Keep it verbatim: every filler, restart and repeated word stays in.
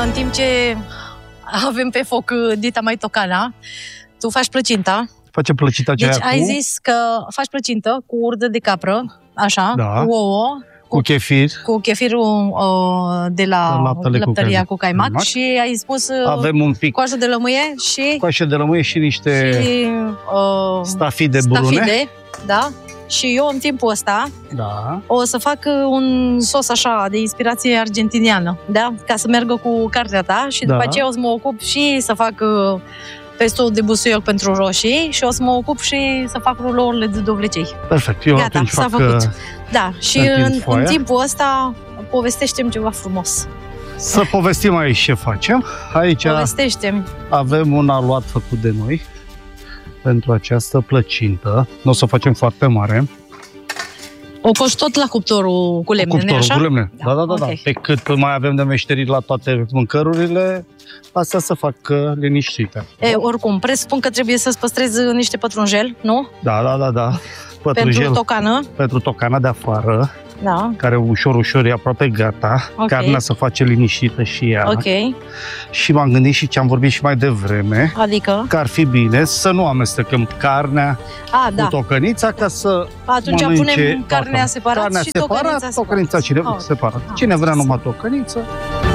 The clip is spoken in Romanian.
în timp ce avem pe foc dita mai tocana, tu faci plăcinta. Face plăcinta aceea Deci ai cu... zis că faci plăcintă cu urdă de capră, așa, Da. cu ouă, Cu chefir. cu chefirul uh, de la Laptele lăptăria cu cu caimac, caimac. și ai spus uh, Avem un pic coajă de lămâie și, coașă de lămâie și niște și uh, stafide brune. stafide, da? Și eu în timpul ăsta Da. o să fac un sos așa de inspirație argentiniană, da? Ca să meargă cu carnea ta și după Da. aceea o să mă ocup și să fac uh, pestul de busuioc pentru roșii și o să mă ocup și să fac rulourile de dovlecei. Perfect. Eu Gata, atunci s-a fac... făcut. uh, Da, și întind în, în foaia. timpul ăsta povestește-mi ceva frumos. Să povestim aici ce facem. Aici Povestește-mi. avem un aluat făcut de noi pentru această plăcintă. Nu o să o facem foarte mare. O coși tot la cuptorul cu lemne, nu-i Cuptorul așa? cu lemne. Da, da, da, da. ok. Pe cât mai avem de meșterit la toate mâncărurile, astea să facă liniștite. E, oricum, presupun că trebuie să-ți păstrezi niște pătrunjel, nu? Da, da, da, da. Pentru Pătrunjel tocană. pentru tocana de afară, Da, care ușor, ușor e aproape gata. Ok. Carnea să face liniștită și ea. ok. Și m-am gândit și ce am vorbit și mai devreme, Adică? că ar fi bine să nu amestecăm carnea A, da. cu tocănița, ca să Atunci mănânce punem carnea toată. separat carnea și separat, tocănița tocănița cine, Ah, separat. ah, Cine vrea am numai tocăniță,